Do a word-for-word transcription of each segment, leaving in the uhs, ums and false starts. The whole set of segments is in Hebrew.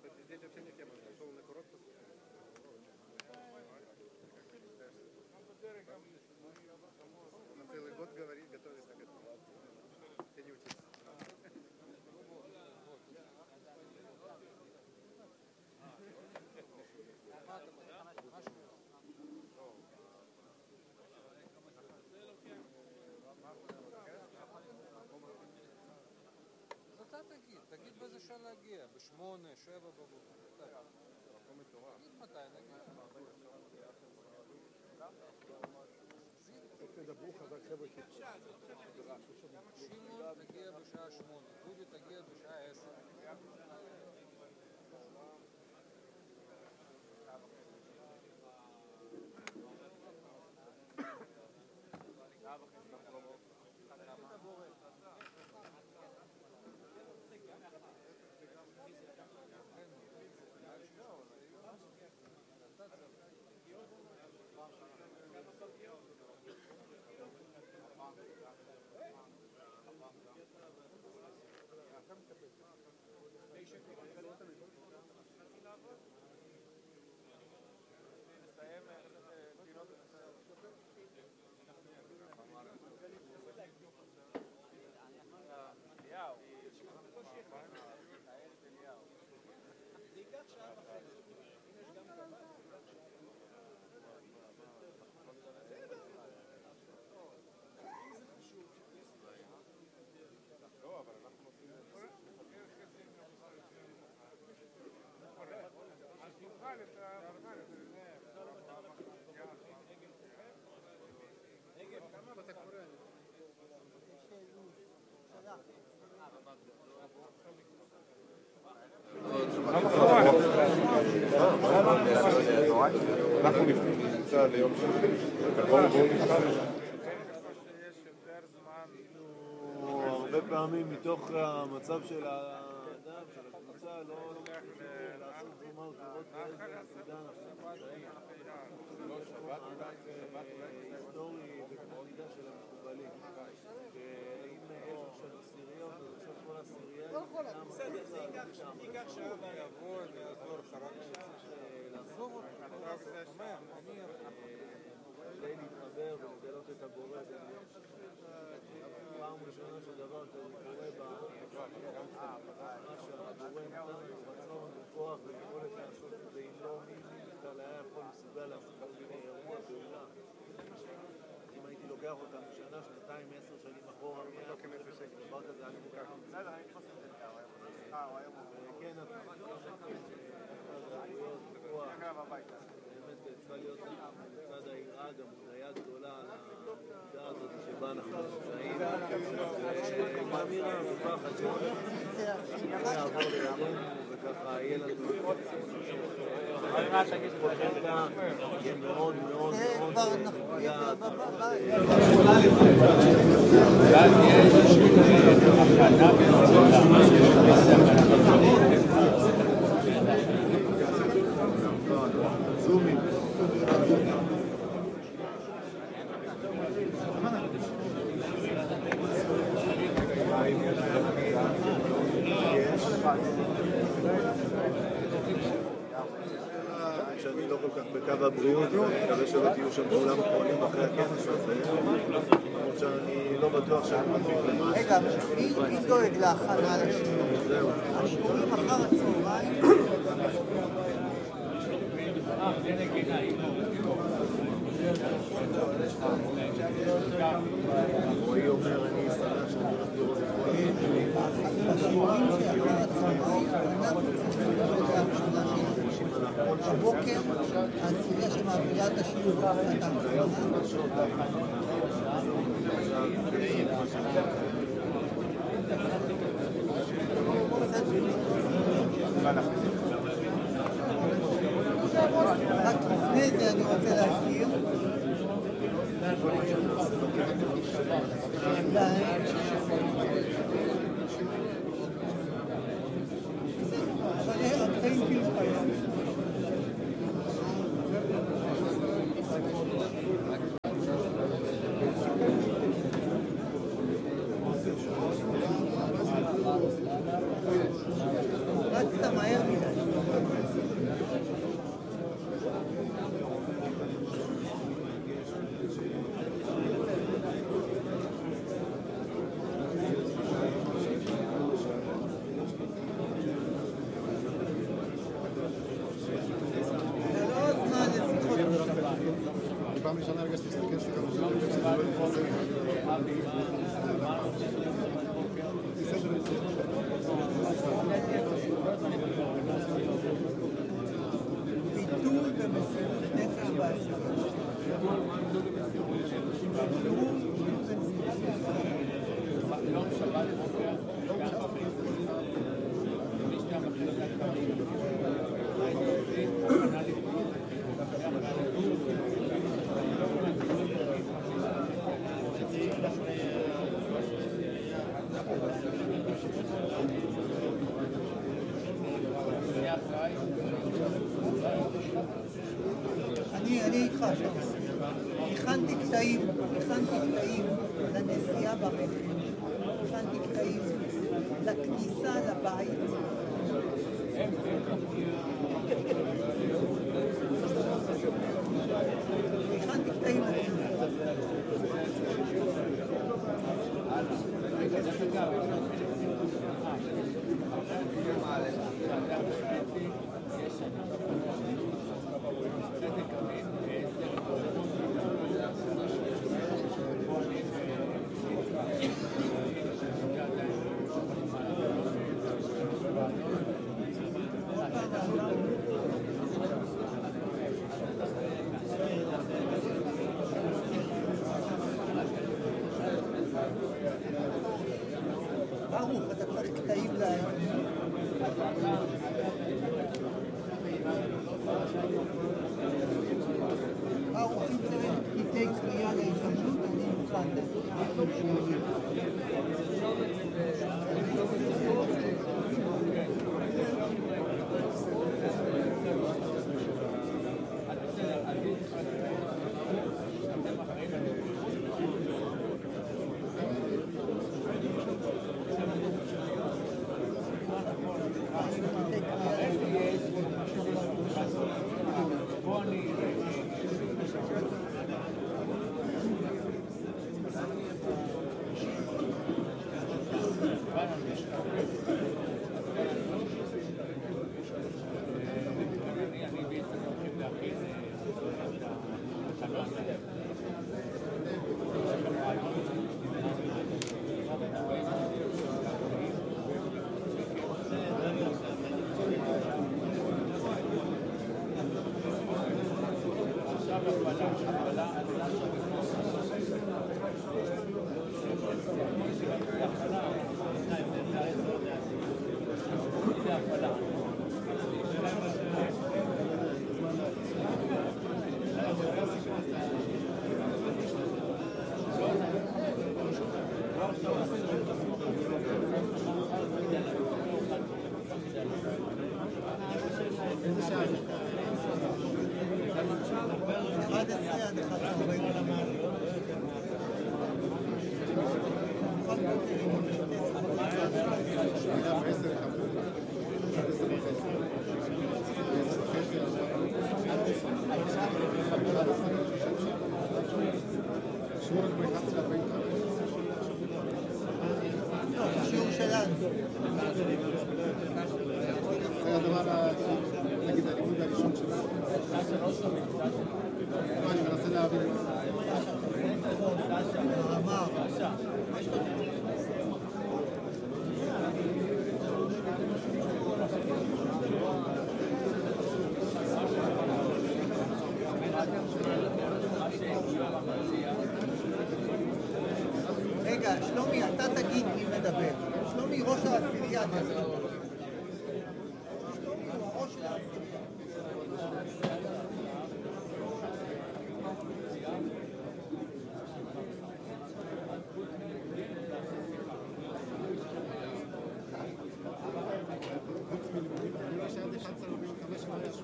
Здесь вообще не тема, шел на короткую. На целый год говорит, готовится к этому. Ты не учишься. אתה תגיד, תגיד באיזה שעה להגיע, בשמונה, שבע בבוקר. תגיד מתי נגיע. תדברו חזק חבר'ה. שמעון תגיע בשעה שמונה, דודי תגיע בשעה עשר. אנחנו נמצא ליום שני. הרבה פעמים מתוך המצב של האדם, של הקבוצה, לא לעשות תרומות לראות באיזה נקודה אנחנו נמצאים. זה לא שבת, היסטורי בקנה מידה של המקובלים. ואם יש עכשיו עשיריות, אז עכשיו כל העשירייה... בסדר, זה ייקח שעה ויבוא, ויעזור חרק לעזור אותו. כדי להתחבר ולגלות את הבורא. פעם ראשונה שדבר כזה קורה במה שהבורא נתן לנו רצון וכוח ויכולת לעשות את זה אם לא מי בכלל היה יכול מסוגל לעשות אירוע פעולה. אם הייתי לוקח אותם שנה, שנתיים, עשר שנים אחורה, מי היה כמעט בשקט, דבר כזה אני מוכר. בסדר, אני חושב את זה, הוא היה מוכר. כן, אתה באמת צריכה להיות לצד היראה גם הודיה גדולה על העובדה הזאת שבה אנחנו נמצאים ומאמירה ופחד שלא יעבור לידינו וככה יהיה לנו יהיה מאוד מאוד מאוד יעד זומים שאני לא כל כך בקו הבריאות ואני מקווה שלא תהיו שם כולם פועלים אחרי הכנס הזה למרות שאני לא בטוח שאני מתחיל למה רגע, מי דואג להכנה לשיעור? זהו השיעורים אחר הצהריים רועי אומר אני אסתנה שאני הולך לראות את רועי השיעורים שאחר הצהריים אנחנו צריכים לדאוג להכנה בבוקר העשירייה שמעבירה את השיעור בהפסקה רק לפני זה אני רוצה להזכיר רצת מהר מדי ראשונה הרגשתי שתסתכל שלי כמה שנים, שזה לא לפרסם. ביטול ומסירות נפש בעשייה. יום שבת בוקר, גם מישהו המחיר אני, אני איתך שם. הכנתי קטעים, הכנתי קטעים לנסיעה ברכב, הכנתי קטעים לכניסה לבית. הכנתי קטעים ברוך, אתה צריך קטעים להם. ברוך, אם צריך קטעי קריאה להזדמנות, אני מוכן. איזה שעה? אחד עשרה עד אחד ארבעים. היה בעשר חמור, עד עשר וחצי. עשר וחצי, שיעור רק ב-אחת עשרה ארבעים וחמש. לא, זה שיעור שלנו. זה הדבר, נגיד, הלימוד הראשון שלנו. אני מנסה להבין. אמר. רגע, שלומי, אתה תגיד מי מדבר. שלומי, ראש העשירייה. שלומי הוא הראש של העשירייה. אני שאלתי אחת עשרה ארבעים וחמש מה היה שום...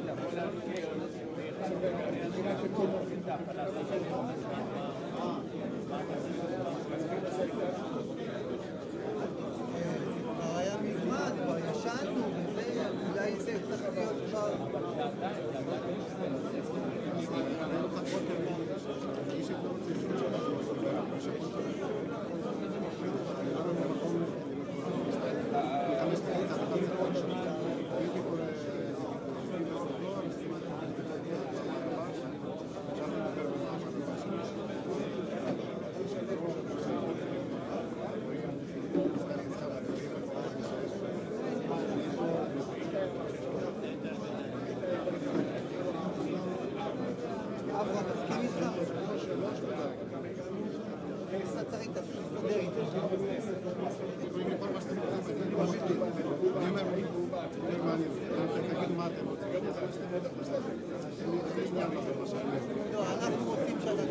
כבר היה מזמן, כבר ישנו, וזה, אולי זה צריך להיות כבר... אברהם, מסכים איתך? אתה צריך להסתדר איתו. לא, אנחנו רוצים שאתה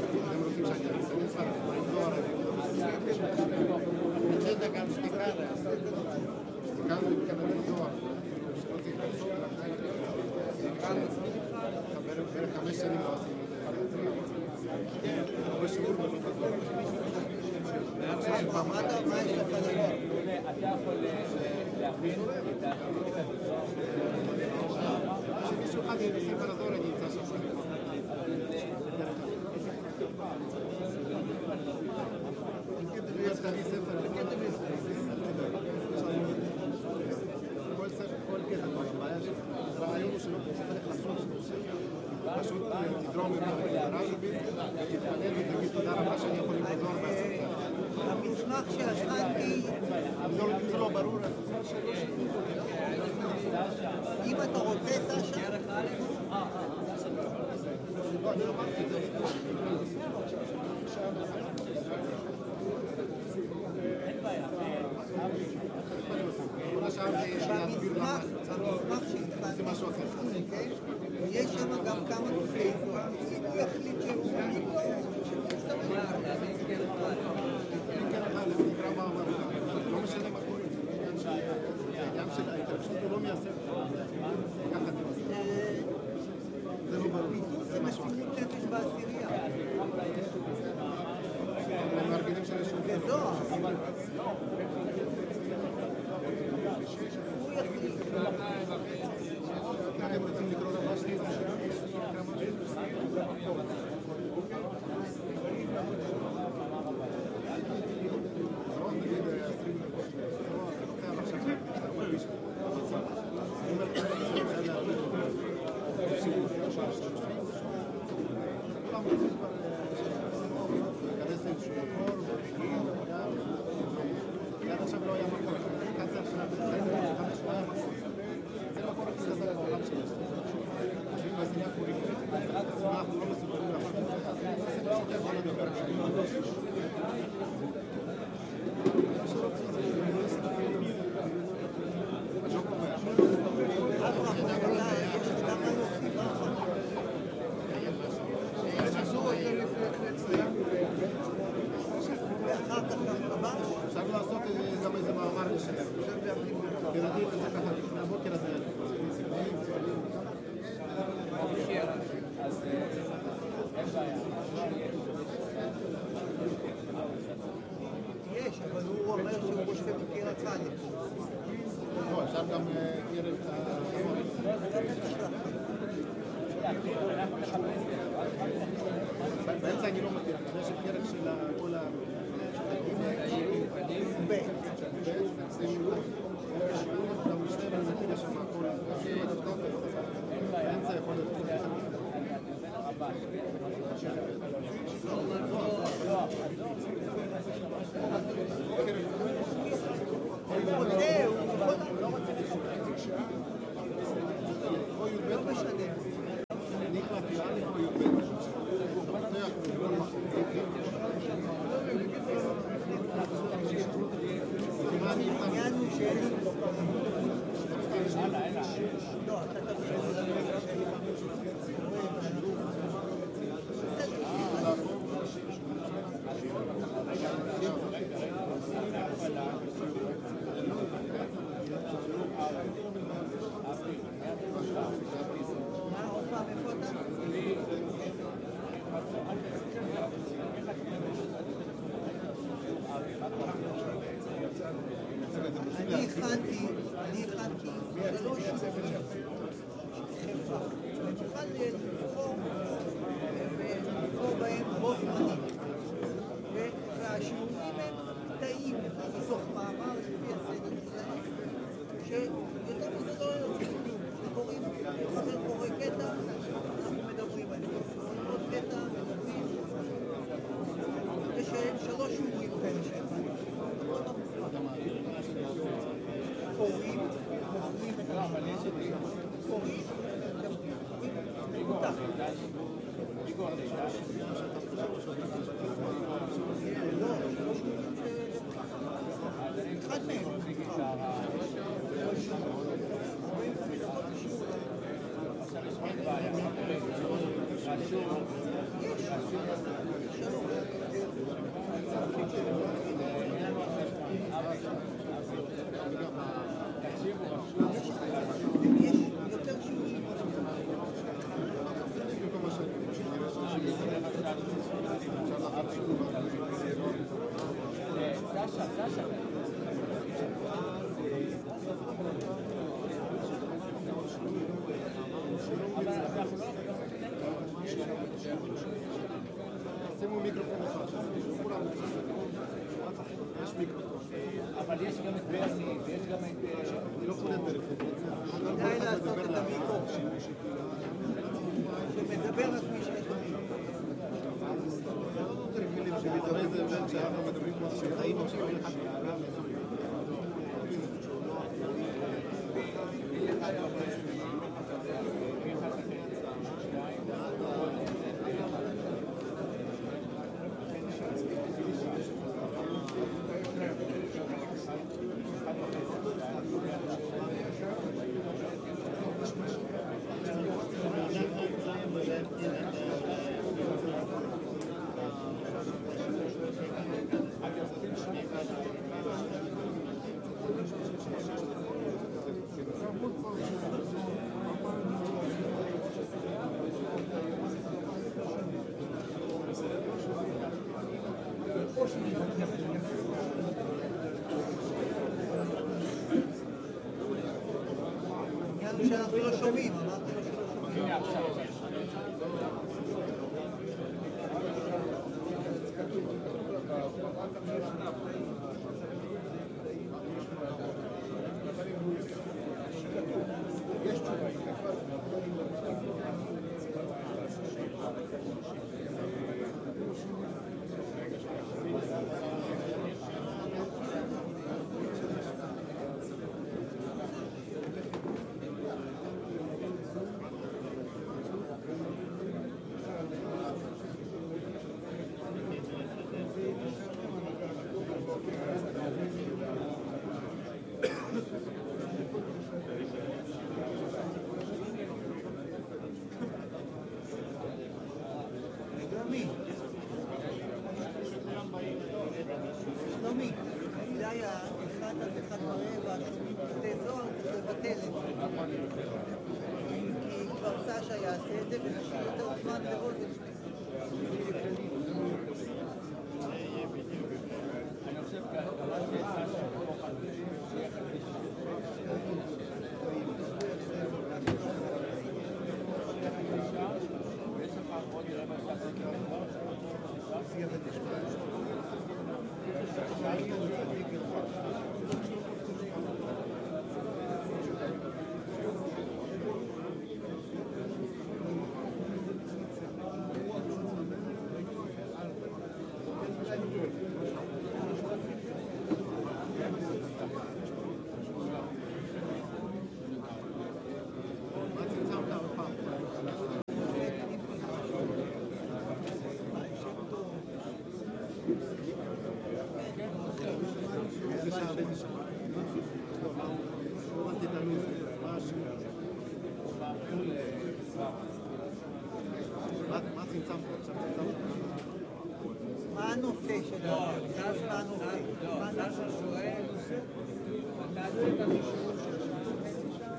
חמש שנים לא עשינו מה יש לך להגיד? אתה יכול להכין את התוצאות. שמישהו אחד ינסה לעזור, אני אמצא שם. כל ספר, כל קטע, הבעיה שהרעיון הוא שלא צריך לחשוב פשוט תדרום את הרשבית ותתפלל ותגיד תודה רבה שאני יכול לעזור בעסק. המסמך שהכנתי, אם זה לא ברור, אם אתה רוצה, סשה, כל השאר זה להסביר למה במסמך שהכנתי, יש שם גם כמה נושאי זוהר. אם הוא יחליט שהוא משתמש. לא משנה מה קורה. העניין של ההתרגשות הוא לא מייסף. זה לא ברור. זה מסירות נפש בעשירייה. הם מארגנים של איזשהו... זה זוהר. הוא יחליט. אתם רוצים לקרוא רבה שלי? עכשיו לא היה מקום. קצר שנה בחיים, חמש לא היה מקום. זה לא קורה כזה זה בעולם שלנו. חושבים בעשייה קוראים. אנחנו לא מסוגלים לעשות את זה. זה לא יכול לדבר. אפשר לעשות גם איזה מאמר לשלם. תרדי את זה ככה, לפני הבוקר הזה. אז אין בעיה. יש, אבל הוא אומר שהוא חושב בקיר הצדיק. לא, אפשר גם קיר את באמצע אני לא מכיר, יש קרק של כל ה... באמצע יכול להיות הוא רוצה, הוא לא רוצה לא משנה. אני החלטתי א' או י"ב. הוא פותח בכל מקום. העניין הוא שאין לנו... לא, אתה תביא. אני הכנתי שלוש חיפה, ונוכל לבחור ולבחור בהם בו זמנית. והשיעורים הם תאים מתוך מאמר לפי הסדר שלהם, שיותר מזה לא יוצאים כלום. קוראים, חבר קורא קטע, אנחנו מדברים עליהם. קוראים עוד קטע, מדברים. יש שלוש שיעורים כאלה שהם. קוראים, מוכרים, קוראים, מותח. לא, שלוש שיעורים אחד מהם. שימו מיקרופון אחד, כולם יש מיקרופון. אבל יש גם את ברני, ויש גם את... אני לא קונה טלפון. כדאי לעשות את המיקרופון שמדבר רק מי שיש לו רגילים שמתארי זה בין שאנחנו מדברים כמו שחיים עכשיו אין אחד מעולם שאנחנו לא שומעים, אמרתי לו שלא שומעים. הנה עכשיו. שלומי, זה היה אחד עד אחד ורבע, שומעים בתי זוהר, צריך לבטל את זה. כי כבר סשה יעשה את זה, ונשאיר יותר זמן לרוזנשטיין. אני חושב כמה שסשה בתוך השיח ויש לך עוד רבע שעה מה הנושא של זה? מה הנושא? לא, סשה שואל, אתה עשית מישהו של שעה וחצי שעה?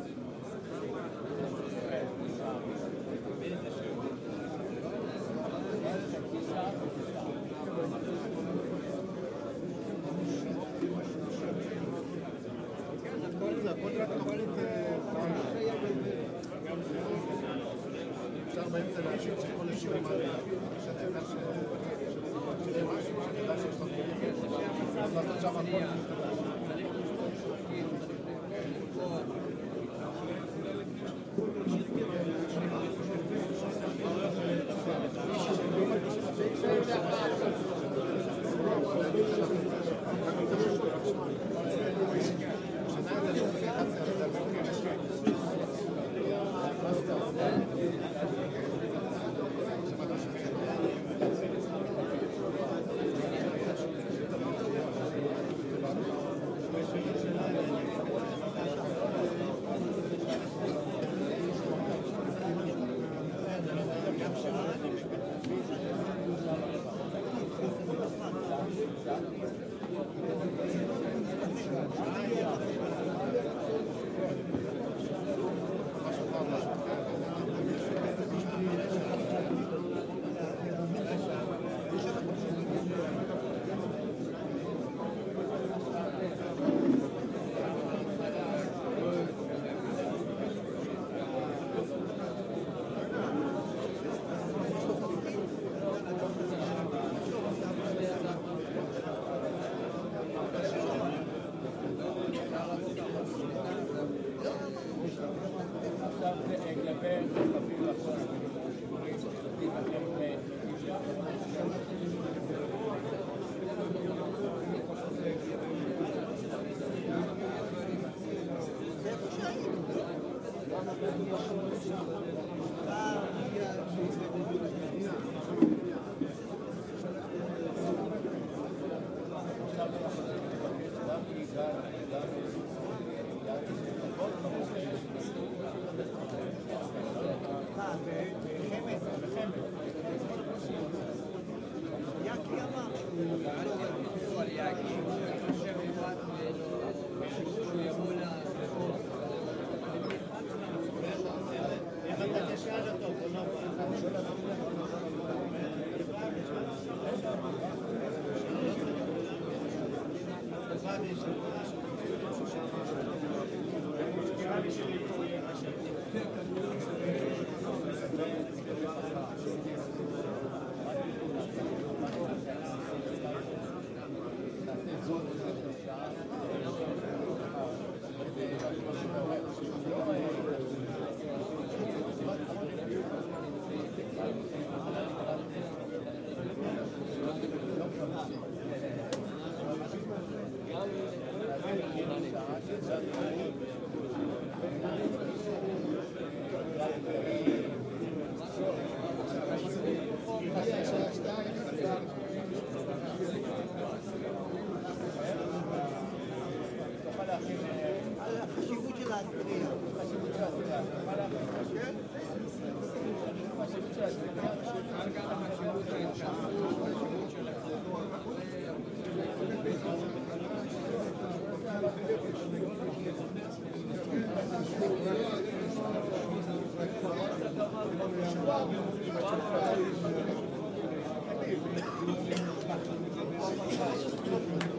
זה הכל רק באמצע להשאיר שכל השיעורים על שאתה יודע שזה משהו, שאני יודע שיש לו כלים, אז לעשות שם הכל. החשיבות של העשירייה. Thank you.